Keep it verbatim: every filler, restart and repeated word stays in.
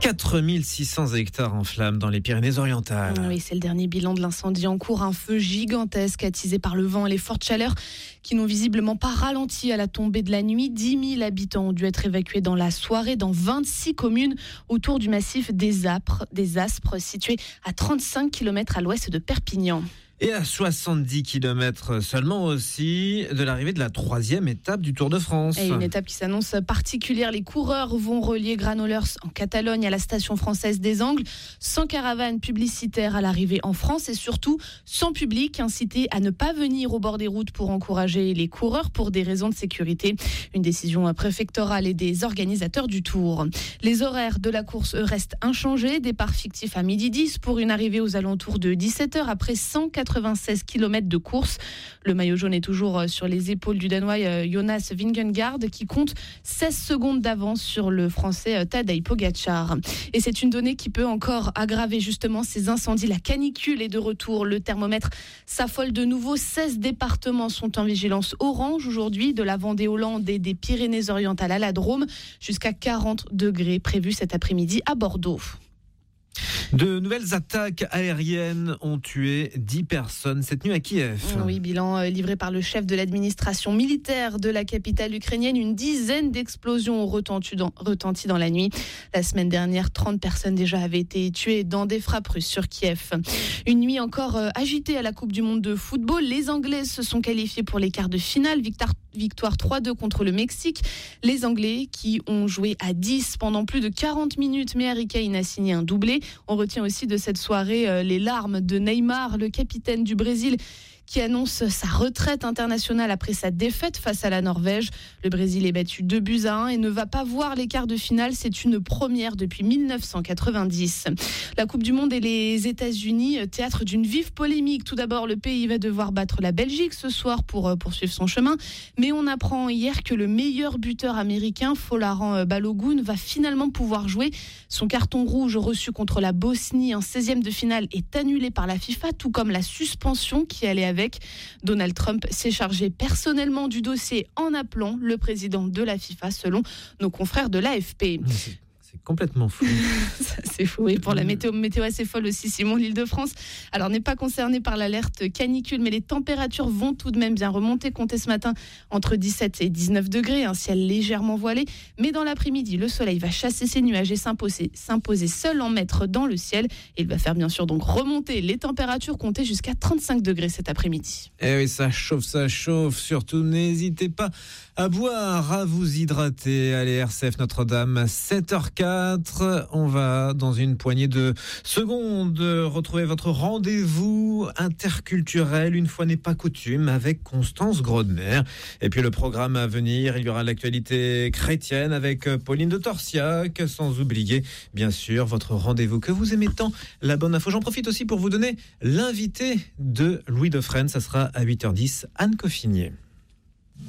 quatre mille six cents hectares en flammes dans les Pyrénées-Orientales. Oui, c'est le dernier bilan de l'incendie en cours. Un feu gigantesque attisé par le vent et les fortes chaleurs qui n'ont visiblement pas ralenti à la tombée de la nuit. dix mille habitants ont dû être évacués dans la soirée dans vingt-six communes autour du massif des Aspres, des Aspres situé à trente-cinq kilomètres à l'ouest de Perpignan. Et à soixante-dix kilomètres seulement aussi de l'arrivée de la troisième étape du Tour de France. Et une étape qui s'annonce particulière. Les coureurs vont relier Granollers en Catalogne à la station française des Angles, sans caravane publicitaire à l'arrivée en France et surtout sans public, incité à ne pas venir au bord des routes pour encourager les coureurs pour des raisons de sécurité. Une décision préfectorale et des organisateurs du Tour. Les horaires de la course restent inchangés. Départ fictif à midi dix pour une arrivée aux alentours de dix-sept heures après cent quatre-vingt-seize kilomètres de course. Le maillot jaune est toujours sur les épaules du Danois Jonas Vingegaard qui compte seize secondes d'avance sur le Français Tadej Pogacar. Et c'est une donnée qui peut encore aggraver justement ces incendies. La canicule est de retour. Le thermomètre s'affole de nouveau. seize départements sont en vigilance orange aujourd'hui, de la Vendée-Hollande et des Pyrénées-Orientales à la Drôme, jusqu'à quarante degrés prévus cet après-midi à Bordeaux. De nouvelles attaques aériennes ont tué dix personnes cette nuit à Kiev. Oui, bilan livré par le chef de l'administration militaire de la capitale ukrainienne. Une dizaine d'explosions ont retenti dans, retenti dans la nuit. La semaine dernière, trente personnes déjà avaient été tuées dans des frappes russes sur Kiev. Une nuit encore agitée à la Coupe du Monde de football. Les Anglais se sont qualifiés pour les quarts de finale. Victoire, victoire trois deux contre le Mexique. Les Anglais qui ont joué à dix pendant plus de quarante minutes, mais Harry Kane a signé un doublé. On retient aussi de cette soirée euh, les larmes de Neymar, le capitaine du Brésil, qui annonce sa retraite internationale après sa défaite face à la Norvège. Le Brésil est battu deux buts à un et ne va pas voir les quarts de finale. C'est une première depuis dix-neuf cent quatre-vingt-dix. La Coupe du Monde et les États-Unis, théâtre d'une vive polémique. Tout d'abord, le pays va devoir battre la Belgique ce soir pour poursuivre son chemin. Mais on apprend hier que le meilleur buteur américain, Folarin Balogun, va finalement pouvoir jouer. Son carton rouge reçu contre la Bosnie en seizième de finale est annulé par la FIFA, tout comme la suspension qui allait avec. Avec. Donald Trump s'est chargé personnellement du dossier en appelant le président de la FIFA, selon nos confrères de l'A F P. C'est, c'est complètement fou. Ça, c'est fou. Et pour la météo, météo assez folle aussi, Simon. L'Île-de-France, alors n'est pas concernée par l'alerte canicule, mais les températures vont tout de même bien remonter. Comptez ce matin entre dix-sept et dix-neuf degrés, un ciel légèrement voilé. Mais dans l'après-midi, le soleil va chasser ses nuages et s'imposer, s'imposer seul en maître dans le ciel. Et il va faire bien sûr donc remonter les températures, compter jusqu'à trente-cinq degrés cet après-midi. Eh oui, ça chauffe, ça chauffe. Surtout, n'hésitez pas à boire, à vous hydrater. Allez, R C F Notre-Dame, sept heures quatre. On va, dans une poignée de secondes, retrouver votre rendez-vous interculturel, une fois n'est pas coutume, avec Constance Grodner. Et puis le programme à venir, il y aura l'actualité chrétienne avec Pauline de Torsiac, sans oublier, bien sûr, votre rendez-vous que vous aimez tant, la bonne info. J'en profite aussi pour vous donner l'invité de Louis Dauphren. Ça sera à huit heures dix, Anne Coffinier.